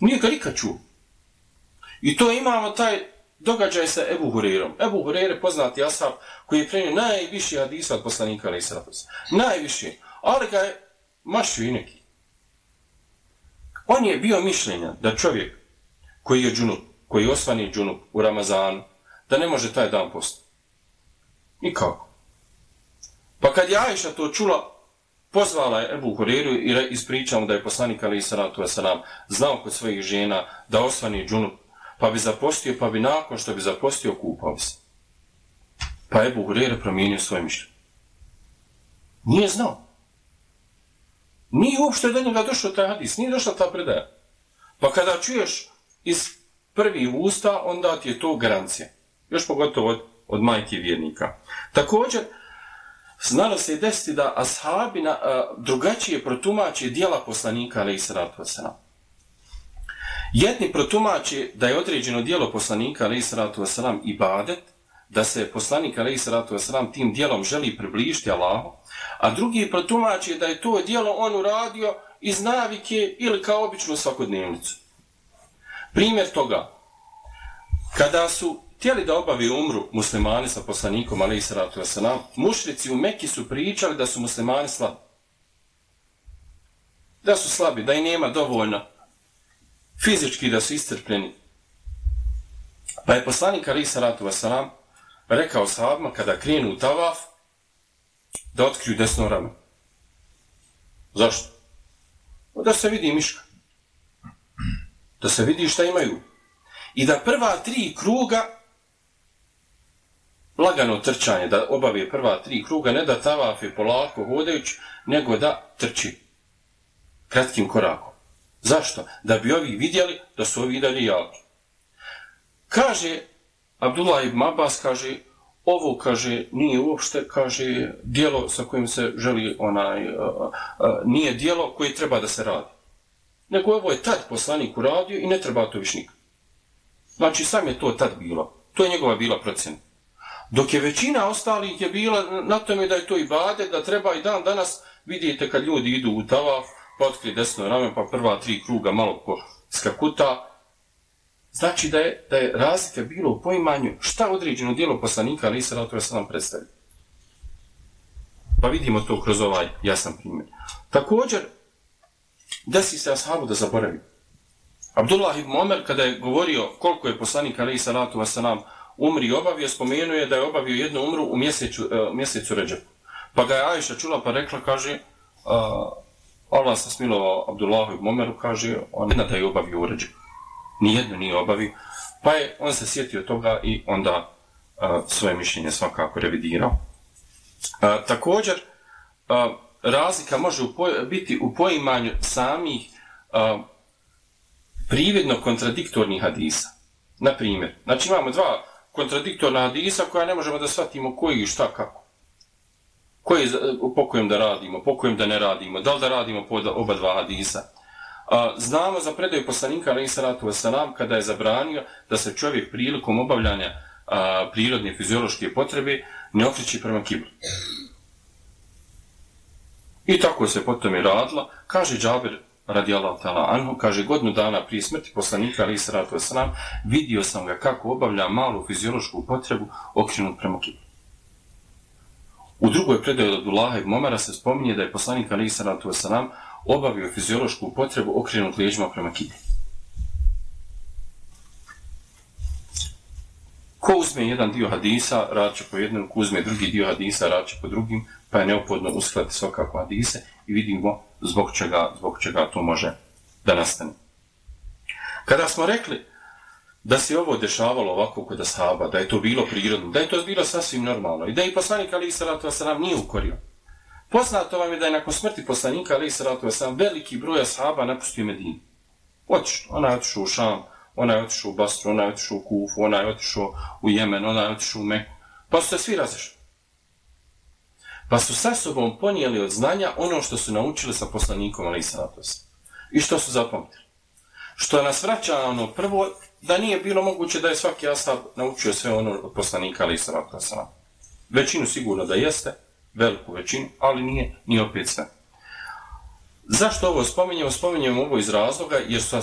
Nije ga nikad čuo. I to imamo taj događaj sa Ebu Hureyrom. Ebu Hureyre poznati ashab koji je prenio najviše hadisa od poslanika alejhi selatu vesselam. Najviše. Ali ga je mašio i neki. On je bio mišljenja da čovjek koji je džunup, koji osvani džunup u Ramazanu, da ne može taj dan postati. Nikako. Pa kad je Ajša to čula, pozvala je Ebu Hureyru i ispričala da je poslanik alejhi selatu vesselam znao kod svojih žena da osvani džunup, pa bi zapostio, pa bi nakon što bi zapostio kupao se. Pa Ebu Hureyre promijenio svoje mišljenje. Nije znao. Nije uopšte do njega došao taj hadis, nije došla ta predaja. Pa kada čuješ iz prvih usta, onda ti je to garancija. Još pogotovo od majke vjernika. Također, znalo se desiti da ashabi drugačije protumače djela poslanika alejhi selatu vesselam. Jedni protumače da je određeno djelo poslanika alejhi selatu vesselam ibadet, da se poslanik alejhi selatu vesselam tim djelom želi približiti Allahu, a drugi protumače da je to djelo on uradio iz navike ili kao običnu svakodnevnicu. Primjer toga, kada su htjeli da obavi umru muslimani sa poslanikom alejhi selatu vesselam, mušrici u Meki su pričali da su muslimani slabi. Da su slabi, da i nema dovoljno fizički da su iscrpljeni. Pa je poslanik alejhi selatu vesselam rekao sahabima kada krenu u tavaf da otkriju desno rame. Zašto? Da se vidi miška. Da se vidi šta imaju. I da prva 3 kruga lagano trčanje, da obave prva 3 kruga, ne da tavaf je polako hodajući, nego da trči kratkim korakom. Zašto? Da bi ovi vidjeli da su ovi dalje jaki. Kaže Abdullah ibn Abbas, kaže, ovo, kaže, nije uopšte, kaže, djelo sa kojim se želi nije djelo koje treba da se radi. Nego ovo je tad poslanik uradio i ne treba to više nikad. Znači, sam je to tad bilo. To je njegova bila procjena. Dok je većina ostalih je bila na tome da je to ibadet, da treba i dan danas, vidite kad ljudi idu u tavaf, pa otkrije desno rame, pa prva 3 kruga malo skakuta. Znači da je razlika bilo u poimanju šta određeno djelo poslanika alejhi selatu vesselam predstavlja. Pa vidimo to kroz ovaj jasan primjer. Također, desi se ashabu da zaboravi. Abdullah ibn Omer, kada je govorio koliko je poslanik alejhi selatu vesselam umri i obavio, spomenuo je da je obavio jednu umru u mjesecu Redžep. Pa ga je Ajša čula pa rekla, kaže, Allah se smilovao Abdullahu ibn Omeru, kaže, on ne da je obavio u Redžepu. Nijedno nije obavio. Pa je on se sjetio toga i onda svoje mišljenje svakako revidirao. Također, razlika može biti u poimanju samih prividno kontradiktornih hadisa. Na primjer, znači imamo 2 kontradiktorna hadisa koja ne možemo da shvatimo koji i šta kako. Po kojem da radimo, po kojem da ne radimo, da li da radimo po oba 2 hadisa. Znamo za predaju poslanika alejhi selatu vesselam kada je zabranio da se čovjek prilikom obavljanja prirodne fiziološke potrebe ne okreće prema kibli. I tako se potom i radilo. Kaže Džabir radijallahu ta'ala anhu, kaže, godinu dana prije smrti poslanika alejhi selatu vesselam vidio sam ga kako obavlja malu fiziološku potrebu okrenut prema kibli. U drugoj predaji od Abdullaha ibn Omara se spominje da je poslanik alejhi selatu vesselam obavio fiziološku potrebu okrenut leđima prema kibli. Ko uzme jedan dio hadisa, radit će po jednom, ko uzme drugi dio hadisa, radit će po drugim, pa je neophodno uskladiti svakako hadise i vidimo zbog čega to može da nastane. Kada smo rekli da se ovo dešavalo ovako kod ashaba, da je to bilo prirodno, da je to bilo sasvim normalno i da je poslanik alejhi selatu vesselam nije ukorio. Poznato vam je da je nakon smrti poslanika alejhi selatu vesselam veliki broj ashaba napustio Medinu. Ona je otišao u Šam, ona je otišao u Basru, ona je otišao u Kufu, ona je otišao u Jemen, ona je otišao u Meku. Pa su se svi razišli. Pa su sa sobom ponijeli od znanja ono što su naučili sa poslanikom alejhi selatu vesselam. I što su zapamtili. Što nas vraća ono prvo, da nije bilo moguće da je svaki ashab naučio sve ono od poslanika alejhi selatu vesselam. Većinu sigurno da jeste, veliku većinu, ali nije opet sve. Zašto ovo spominjemo? Spominjemo ovo iz razloga jer su